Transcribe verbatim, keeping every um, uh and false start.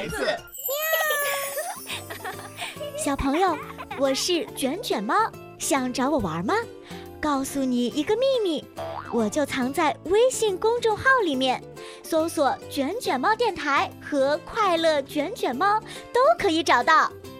孩子。 小朋友，我是卷卷猫，想找我玩吗？告诉你一个秘密，我就藏在微信公众号里面，搜索卷卷猫电台和快乐卷卷猫都可以找到。